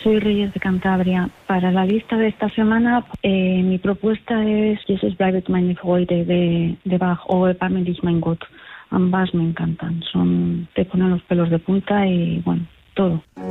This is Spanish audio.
Soy Reyes de Cantabria. Para la lista de esta semana, mi propuesta es Jesus bleibt meine Freude de Bach o Erbarme dich mein Gott. Ambas me encantan, te ponen los pelos de punta y bueno, todo.